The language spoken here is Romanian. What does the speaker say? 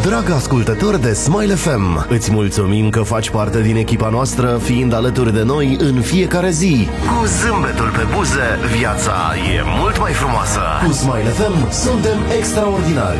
Drag ascultător de Smile FM, îți mulțumim că faci parte din echipa noastră, fiind alături de noi în fiecare zi. Cu zâmbetul pe buze, viața e mult mai frumoasă. Cu Smile FM suntem extraordinari.